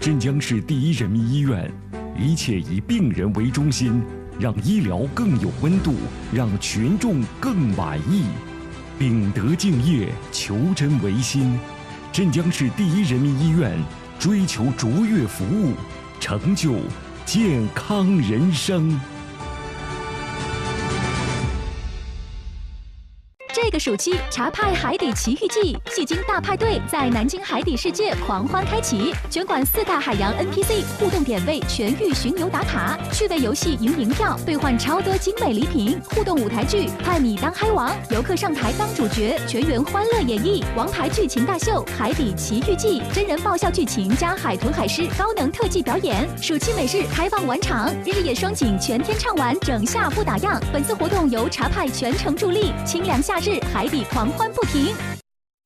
镇江市第一人民医院，一切以病人为中心，让医疗更有温度，让群众更满意。秉德敬业，求真为心。镇江市第一人民医院追求卓越服务，成就健康人生。 这个暑期，茶派海底奇遇记戏精大派对在南京海底世界狂欢开启，全馆4大海洋 NPC 互动点位全域巡游打卡，趣味游戏赢银票，兑换超多精美礼品，互动舞台剧派米当嗨王，游客上台当主角，全员欢乐演绎王牌剧情大秀《海底奇遇记》，真人爆笑剧情加海豚海狮高能特技表演，暑期美式开放晚场，日野双景全天畅玩，整下不打烊。本次活动由茶派全程助力，清凉夏日海底狂欢不停。